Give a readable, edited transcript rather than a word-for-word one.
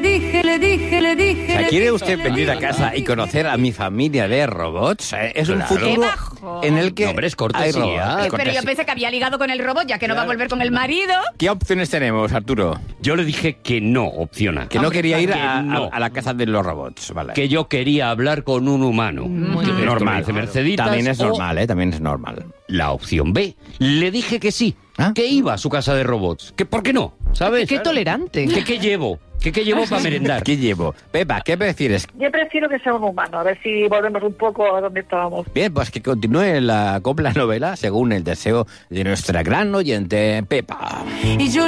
O sea, ¿quiere usted venir a casa y conocer a mi familia de robots? Es un futuro en el que No, hombre, es cortesía. hay robots. Pero yo pensé que había ligado con el robot, ya que no va a volver con el marido. ¿Qué opciones tenemos, Arturo? Yo le dije que no, opciona. Que no quería ir que no. a la casa de los robots, vale. Que yo quería hablar con un humano. Normal. Dice Merceditas, También es o normal, ¿eh? También es normal. la opción B. Le dije que sí, que iba a su casa de robots. Que ¿por qué no? ¿Sabes? Qué tolerante. ¿Que qué llevo? ¿Qué llevo para merendar? ¿Qué llevo? Pepa, ¿qué prefieres? Yo prefiero que sea un humano, a ver si volvemos un poco a donde estábamos. Bien, pues que continúe la copla novela según el deseo de nuestra gran oyente Pepa. Y yo